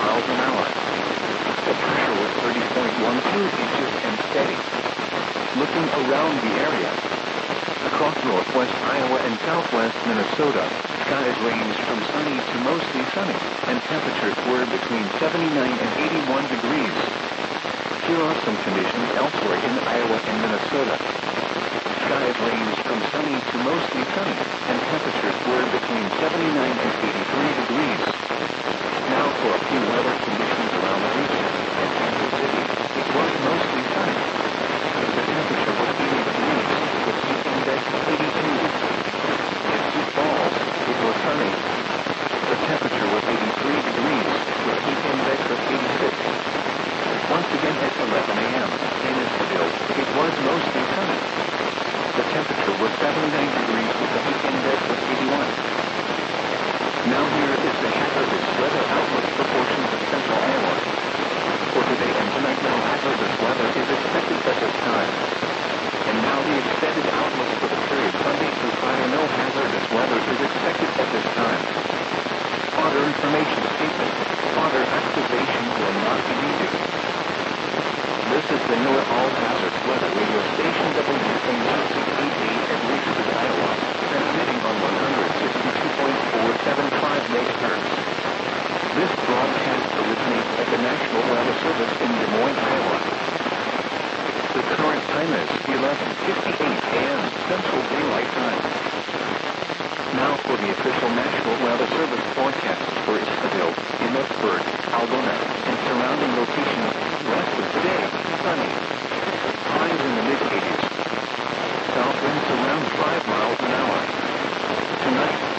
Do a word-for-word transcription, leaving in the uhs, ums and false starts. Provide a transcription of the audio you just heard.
miles an hour. The pressure was thirty point one two inches and steady. Looking around the area. Across northwest Iowa and southwest Minnesota, skies ranged from sunny to mostly sunny, and temperatures were between seventy-nine and eighty-one degrees. Here are some conditions elsewhere in Iowa and Minnesota. Skies ranged from sunny to mostly sunny, and temperatures were between seventy-nine and eighty-three degrees. Now for a few weather conditions around the region. In Kansas City, it was mostly sunny. The temperature was eighty degrees, with heat index of eighty-two. In Sioux Falls, it was sunny. The temperature was eighty-three degrees, with heat index of eighty-six. Once again at eleven a m in Isabel, it was mostly sunny. The temperature was seventy-nine degrees with a heat index of eighty-one. Now here is the hazardous weather outlook for portions of central Iowa. For today and tonight, no hazardous weather is expected at this time. And now the extended outlook for the period Sunday through Friday. No hazardous weather is expected at this time. Further information statement. Further activation will not be needed. This is the NOAA All Hazards Weather Radio Station W A one sixty-eight A at Richford, Iowa, transmitting on one sixty-two point four seven five megahertz. This broadcast originates at the National Weather Service in Des Moines, Iowa. The current time is eleven fifty-eight a m Central Daylight Time. Now for the official National Weather Service forecast for Isabel, Emmetsburg, Algona, and surrounding locations. Rest of today, sunny. Highs in the mid eighties. South winds around five miles an hour. Tonight,